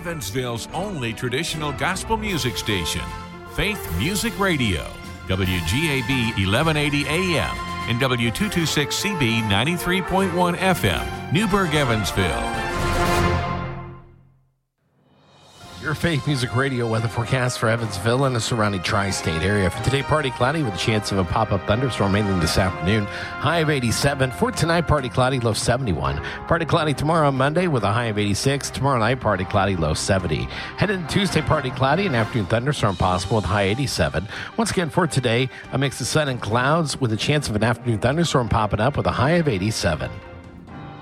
Evansville's only traditional gospel music station, Faith Music Radio, WGAB 1180 AM and W226CB 93.1 FM, Newburgh, Evansville. Your Faith Music Radio weather forecast for Evansville and the surrounding tri-state area. For today, partly cloudy with a chance of a pop-up thunderstorm mainly this afternoon. High of 87. For tonight, partly cloudy, low 71. Partly cloudy tomorrow, Monday, with a high of 86. Tomorrow night, partly cloudy, low 70. Headed into Tuesday, partly cloudy, an afternoon thunderstorm possible with high 87. Once again, for today, a mix of sun and clouds with a chance of an afternoon thunderstorm popping up with a high of 87.